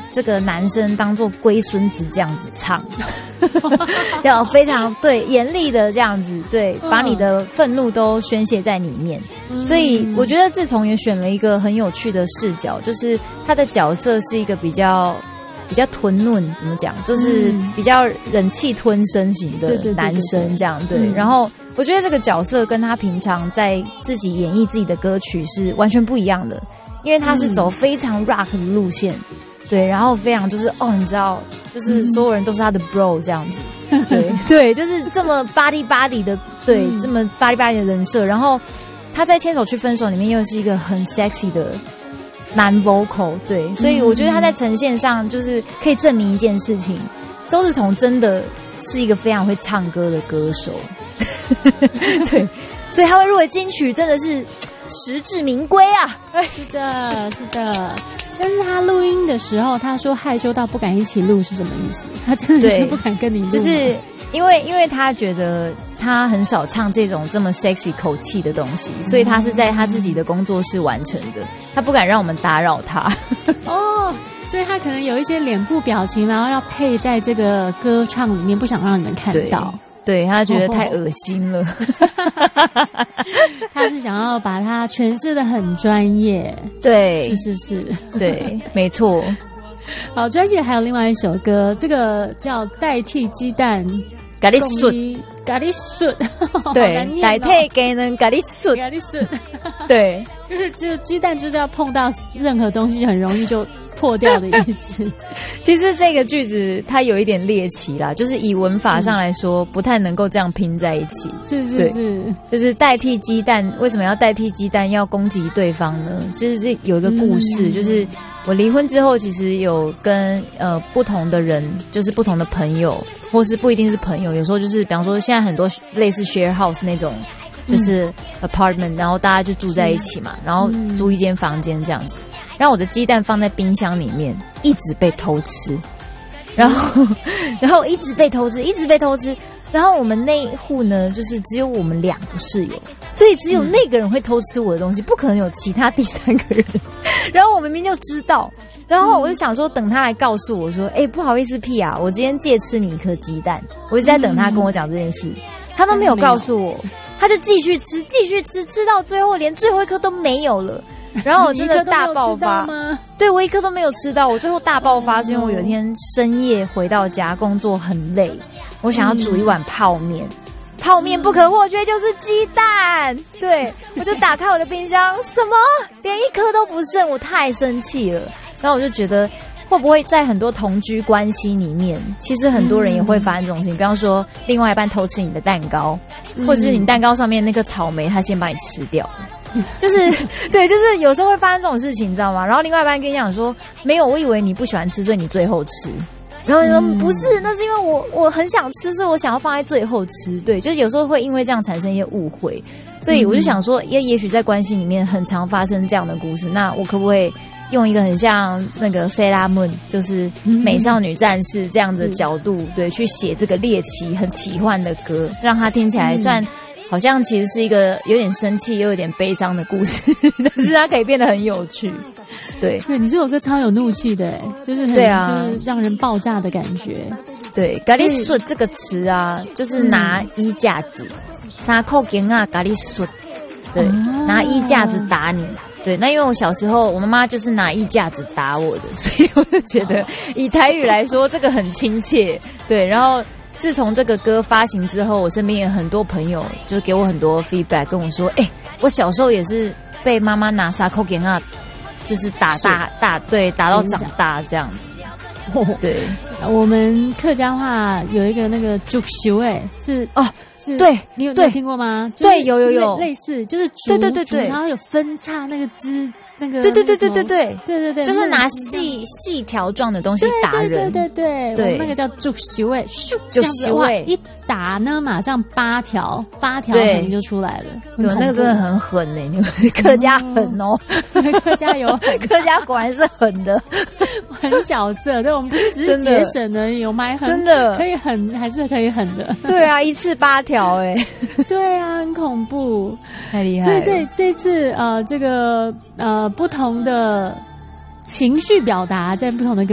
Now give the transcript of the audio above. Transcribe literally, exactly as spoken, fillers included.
这个男生当做龟孙子这样子唱，要非常对严厉的这样子，对，把你的愤怒都宣泄在里面。嗯、所以我觉得志从也选了一个很有趣的视角，就是他的角色是一个比较比较吞论，怎么讲，就是比较忍气吞声型的男生这样，对。对，然后我觉得这个角色跟他平常在自己演绎自己的歌曲是完全不一样的，因为他是走非常 rock 的路线。对，然后非常就是哦，你知道，就是所有人都是他的 bro 这样子，对对，就是这么 body body 的，对，嗯、这么 body body 的人设。然后他在《牵手去分手》里面又是一个很 sexy 的男 vocal， 对，所以我觉得他在呈现上就是可以证明一件事情，周志崇真的是一个非常会唱歌的歌手，对，所以他会入围金曲真的是实至名归啊！ 是的，是的。但是他录音的时候，他说害羞到不敢一起录是什么意思？他真的是不敢跟你录， 就是因为因为他觉得他很少唱这种这么 sexy 口气的东西，所以他是在他自己的工作室完成的，他不敢让我们打扰他。 哦，所以他可能有一些脸部表情，然后要配在这个歌唱里面，不想让你们看到。 对，他觉得太恶心了。 他是想要把它诠释得很专业。 对， 是是是， 对，没错。 好，专辑还有另外一首歌，这个叫代替鸡蛋咖喱笋， 咖喱笋， 对，代替给人咖喱笋， 咖喱笋， 对， 就是就鸡蛋就是要碰到任何东西很容易就破掉的意思。 其实这个句子它有一点猎奇啦，就是以文法上来说、嗯、不太能够这样拼在一起。 是是是， 就是代替鸡蛋，为什么要代替鸡蛋要攻击对方呢？其实是有一个故事、嗯、就是我离婚之后其实有跟呃不同的人，就是不同的朋友，或是不一定是朋友，有时候就是比方说现在很多类似 share house 那种就是 apartment、嗯、然后大家就住在一起嘛，然后租一间房间这样子，然后我的鸡蛋放在冰箱里面一直被偷吃，然后然后一直被偷吃一直被偷吃，然后我们那一户呢就是只有我们两个室友，所以只有那个人会偷吃我的东西，不可能有其他第三个人。然后我明明就知道，然后我就想说等他来告诉我说，哎、欸，不好意思屁啊，我今天借吃你一颗鸡蛋，我一直在等他跟我讲这件事，他都没有告诉我，他就继续吃继续吃，吃到最后连最后一颗都没有了。然后我真的大爆发，对，我一颗都没有吃到。我最后大爆发是因为我有一天深夜回到家，工作很累，我想要煮一碗泡面，嗯、泡面不可或缺就是鸡蛋。对，我就打开我的冰箱，什么连一颗都不剩，我太生气了。然后我就觉得，会不会在很多同居关系里面，其实很多人也会发生这种事情，比方说另外一半偷吃你的蛋糕，或者是你蛋糕上面那颗草莓，他先把你吃掉。就是对，就是有时候会发生这种事情，你知道吗？然后另外一半跟你讲说，没有，我以为你不喜欢吃，所以你最后吃。然后你说、嗯、不是，那是因为我我很想吃，所以我想要放在最后吃。对，就是有时候会因为这样产生一些误会，所以我就想说，也也许在关系里面很常发生这样的故事，那我可不可以用一个很像那个 Sailor Moon， 就是美少女战士这样的角度，嗯、对，去写这个猎奇、很奇幻的歌，让它听起来算。嗯好像其实是一个有点生气又有点悲伤的故事，但是它可以变得很有趣。对， 对，你这首歌超有怒气的，就是很，对啊，就是让人爆炸的感觉。 对，咖喱笋这个词啊，就是拿衣架子，三扣根啊，咖喱笋，对，啊、拿衣架子打你。对，那因为我小时候我妈妈就是拿衣架子打我的，所以我就觉得以台语来说，这个很亲切。对，然后。自从这个歌发行之后，我身边有很多朋友就给我很多 feedback， 跟我说，哎、欸，我小时候也是被妈妈拿沙扣给啊，就是打大大，对，打到长大这样子。对， 我们客家话有一个那个竹修，哎，是哦，是， 对， 你有你有听过吗？ 就是、对，有有有， 类似就是竹， 对对对对， 然后有分叉那个枝。那个对对对对对对对对对， 就是拿细细条状的东西打人， 对对对对对，我们那个叫竹修味，竹修味一打呢，马上八条八条痕就出来了。 对，那个真的很狠呢、欸，客家狠哦， 客家有狠， 客家果然是狠的， 狠角色。对，我们不是只是节省而已，我们还很真的可以狠，还是可以狠的。 对啊，一次八条哎、欸， 对啊，很恐怖， 太厉害了。 所以这这次呃，这个呃。不同的情绪表达在不同的歌